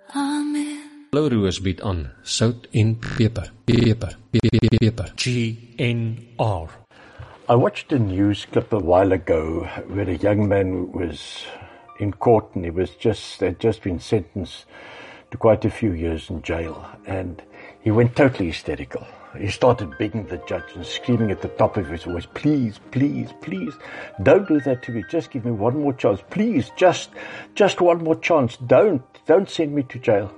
Amen. Blou Roos bied aan sout en peper. Peper. GNR. I watched a news clip a while ago where a young man was in court and had just been sentenced to quite a few years in jail, and he went totally hysterical. He started begging the judge and screaming at the top of his voice, please, please, please, don't do that to me. Just give me one more chance. Please, just one more chance. Don't send me to jail.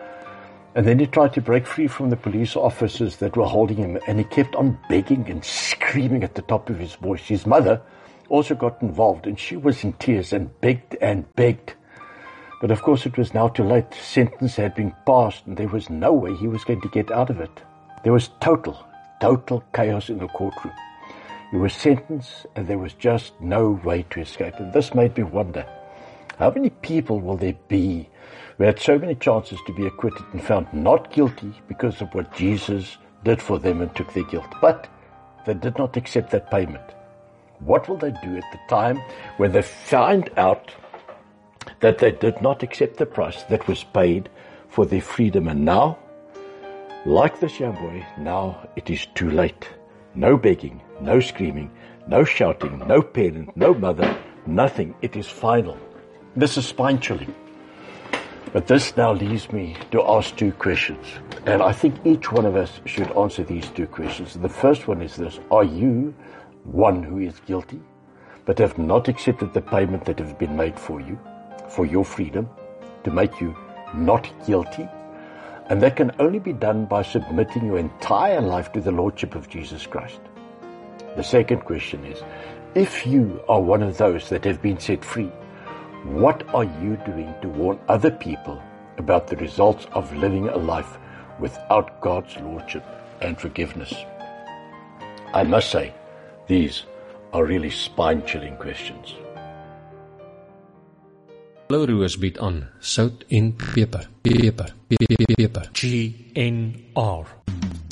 And then he tried to break free from the police officers that were holding him, and he kept on begging and screaming at the top of his voice. His mother also got involved, and she was in tears and begged and begged. But of course it was now too late. The sentence had been passed, and there was no way he was going to get out of it. There was total chaos in the courtroom. He was sentenced, and there was just no way to escape. And this made me wonder, how many people will there be who had so many chances to be acquitted and found not guilty because of what Jesus did for them and took their guilt, but they did not accept that payment? What will they do at the time when they find out that they did not accept the price that was paid for their freedom? And now, like this young boy, now it is too late. No begging, no screaming, no shouting, no parent, no mother, nothing. It is final. This is spine-chilling. But this now leaves me to ask two questions. And I think each one of us should answer these two questions. The first one is this: are you one who is guilty, but have not accepted the payment that has been made for you, for your freedom, to make you not guilty? And that can only be done by submitting your entire life to the Lordship of Jesus Christ. The second question is, if you are one of those that have been set free, what are you doing to warn other people about the results of living a life without God's Lordship and forgiveness? I must say, these are really spine-chilling questions. Blou Roos bied aan sout en peper. GNR.